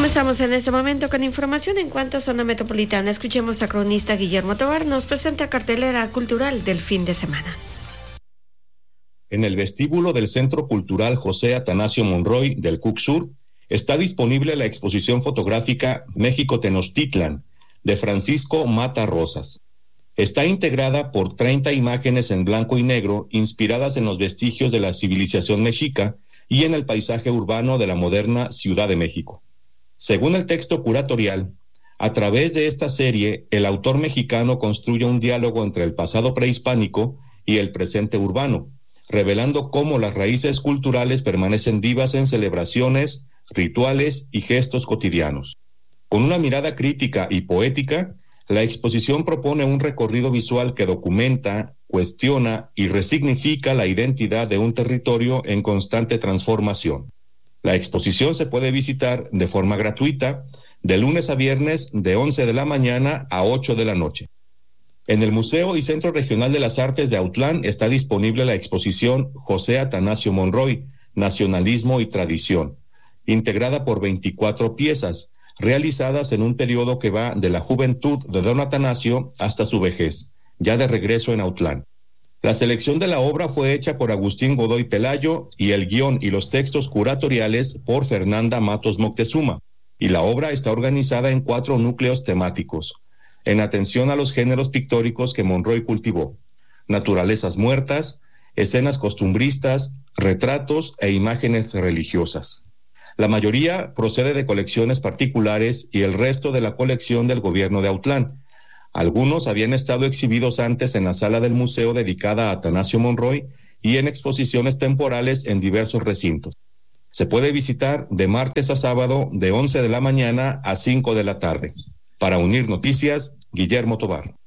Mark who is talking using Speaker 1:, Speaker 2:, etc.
Speaker 1: Comenzamos en este momento con información en cuanto a zona metropolitana. Escuchemos a cronista Guillermo Tovar, nos presenta cartelera cultural del fin de semana.
Speaker 2: En el vestíbulo del Centro Cultural José Atanasio Monroy del Cuc Sur está disponible la exposición fotográfica México Tenochtitlan de Francisco Mata Rosas. Está integrada por 30 imágenes en blanco y negro inspiradas en los vestigios de la civilización mexica y en el paisaje urbano de la moderna Ciudad de México. Según el texto curatorial, a través de esta serie, el autor mexicano construye un diálogo entre el pasado prehispánico y el presente urbano, revelando cómo las raíces culturales permanecen vivas en celebraciones, rituales y gestos cotidianos. Con una mirada crítica y poética, la exposición propone un recorrido visual que documenta, cuestiona y resignifica la identidad de un territorio en constante transformación. La exposición se puede visitar de forma gratuita de lunes a viernes de 11 de la mañana a 8 de la noche. En el Museo y Centro Regional de las Artes de Autlán está disponible la exposición José Atanasio Monroy, Nacionalismo y Tradición, integrada por 24 piezas, realizadas en un periodo que va de la juventud de don Atanasio hasta su vejez, ya de regreso en Autlán. La selección de la obra fue hecha por Agustín Godoy Pelayo y el guión y los textos curatoriales por Fernanda Matos Moctezuma, y la obra está organizada en 4 núcleos temáticos, en atención a los géneros pictóricos que Monroy cultivó: naturalezas muertas, escenas costumbristas, retratos e imágenes religiosas. La mayoría procede de colecciones particulares y el resto de la colección del gobierno de Autlán. Algunos habían estado exhibidos antes en la sala del museo dedicada a Atanasio Monroy y en exposiciones temporales en diversos recintos. Se puede visitar de martes a sábado de 11 de la mañana a 5 de la tarde. Para Unir Noticias, Guillermo Tovar.